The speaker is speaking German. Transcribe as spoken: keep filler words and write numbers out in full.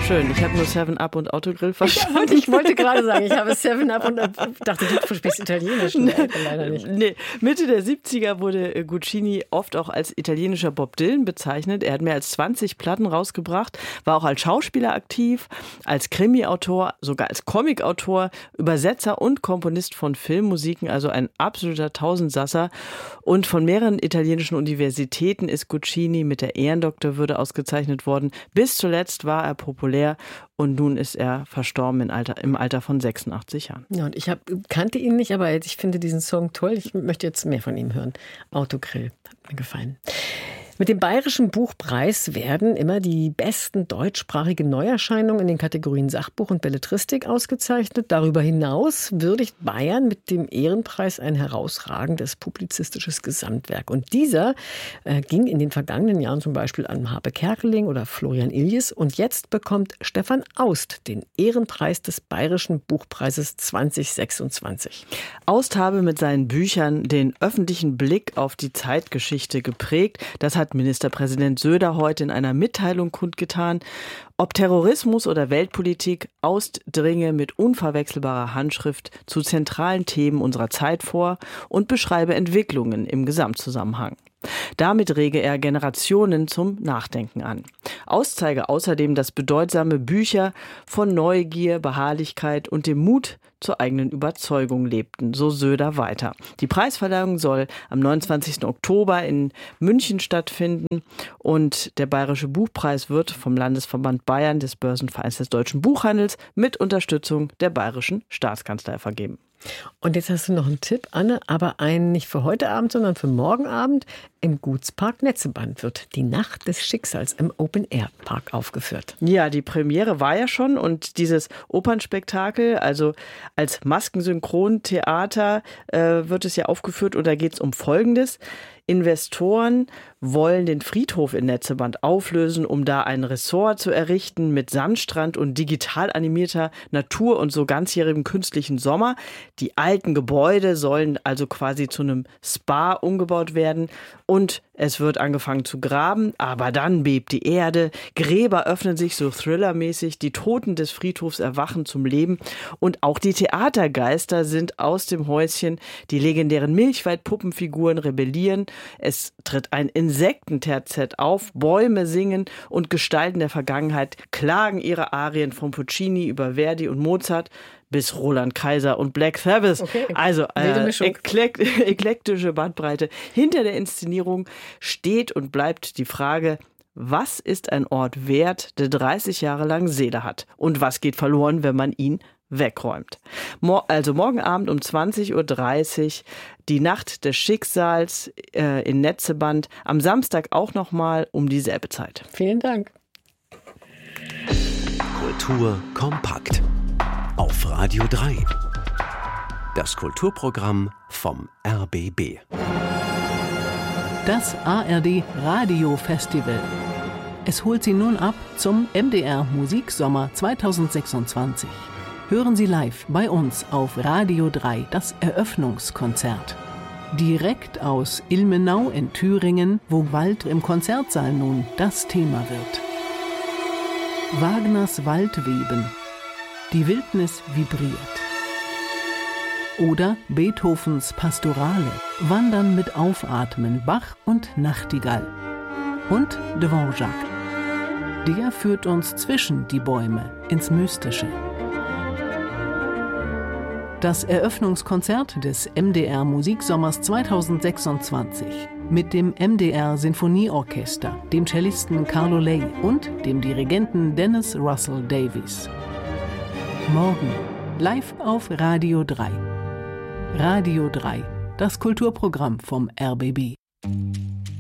schön. Ich habe nur Seven Up und Autogrill verstanden. Ich wollte gerade sagen, ich habe Seven Up und dachte, du sprichst Italienisch. Nee, leider nicht. Nee. Mitte der siebziger wurde Guccini oft auch als italienischer Bob Dylan bezeichnet. Er hat mehr als zwanzig Platten rausgebracht, war auch als Schauspieler aktiv, als Krimi-Autor, sogar als Comic-Autor, Übersetzer und Komponist von Filmmusiken, also ein absoluter Tausendsasser. Und von mehreren italienischen Universitäten ist Guccini mit der Ehrendoktorwürde ausgezeichnet worden. Bis zuletzt war er populär und nun ist er verstorben im Alter, im Alter von sechsundachtzig Jahren. Ja, und ich hab, kannte ihn nicht, aber ich finde diesen Song toll. Ich möchte jetzt mehr von ihm hören. Autogrill hat mir gefallen. Mit dem Bayerischen Buchpreis werden immer die besten deutschsprachigen Neuerscheinungen in den Kategorien Sachbuch und Belletristik ausgezeichnet. Darüber hinaus würdigt Bayern mit dem Ehrenpreis ein herausragendes publizistisches Gesamtwerk. Und dieser äh, ging in den vergangenen Jahren zum Beispiel an Harpe Kerkeling oder Florian Illies. Und jetzt bekommt Stefan Aust den Ehrenpreis des Bayerischen Buchpreises zwanzig sechsundzwanzig. Aust habe mit seinen Büchern den öffentlichen Blick auf die Zeitgeschichte geprägt. Das hat Ministerpräsident Söder heute in einer Mitteilung kundgetan. Ob Terrorismus oder Weltpolitik, Aust dringe mit unverwechselbarer Handschrift zu zentralen Themen unserer Zeit vor und beschreibe Entwicklungen im Gesamtzusammenhang. Damit rege er Generationen zum Nachdenken an. Aust zeige außerdem, dass bedeutsame Bücher von Neugier, Beharrlichkeit und dem Mut zur eigenen Überzeugung lebten, so Söder weiter. Die Preisverleihung soll am neunundzwanzigsten Oktober in München stattfinden und der Bayerische Buchpreis wird vom Landesverband Bayern des Börsenvereins des deutschen Buchhandels mit Unterstützung der Bayerischen Staatskanzlei vergeben. Und jetzt hast du noch einen Tipp, Anne, aber einen nicht für heute Abend, sondern für morgen Abend. Im Gutspark Netzeband wird die Nacht des Schicksals im Open-Air-Park aufgeführt. Ja, die Premiere war ja schon und dieses Opernspektakel, also als Maskensynchrontheater äh, wird es ja aufgeführt und da geht es um Folgendes. Investoren wollen den Friedhof in Netzeband auflösen, um da ein Ressort zu errichten mit Sandstrand und digital animierter Natur und so ganzjährigem künstlichen Sommer. Die alten Gebäude sollen also quasi zu einem Spa umgebaut werden und es wird angefangen zu graben, aber dann bebt die Erde, Gräber öffnen sich so thrillermäßig, die Toten des Friedhofs erwachen zum Leben und auch die Theatergeister sind aus dem Häuschen, die legendären Milchwald-Puppenfiguren rebellieren, es tritt ein Insektenterzett auf, Bäume singen und Gestalten der Vergangenheit klagen ihre Arien von Puccini über Verdi und Mozart bis Roland Kaiser und Black Sabbath. Okay. Also äh, eklekt- eklektische Bandbreite. Hinter der Inszenierung steht und bleibt die Frage, was ist ein Ort wert, der dreißig Jahre lang Seele hat? Und was geht verloren, wenn man ihn wegräumt? Mo- also morgen Abend um zwanzig Uhr dreißig die Nacht des Schicksals äh, in Netzeband. Am Samstag auch nochmal um dieselbe Zeit. Vielen Dank. Kultur kompakt. Auf Radio drei. Das Kulturprogramm vom R B B. Das A R D Radio Festival. Es holt Sie nun ab zum M D R Musiksommer zweitausendsechsundzwanzig. Hören Sie live bei uns auf Radio drei das Eröffnungskonzert. Direkt aus Ilmenau in Thüringen, wo Wald im Konzertsaal nun das Thema wird. Wagners Waldweben. Die Wildnis vibriert. Oder Beethovens Pastorale. Wandern mit Aufatmen, Bach und Nachtigall. Und Dvorak. Der führt uns zwischen die Bäume ins Mystische. Das Eröffnungskonzert des M D R Musiksommers zweitausendsechsundzwanzig mit dem M D R Sinfonieorchester, dem Cellisten Carlo Ley und dem Dirigenten Dennis Russell Davies. Morgen live auf Radio drei. Radio drei, das Kulturprogramm vom R B B.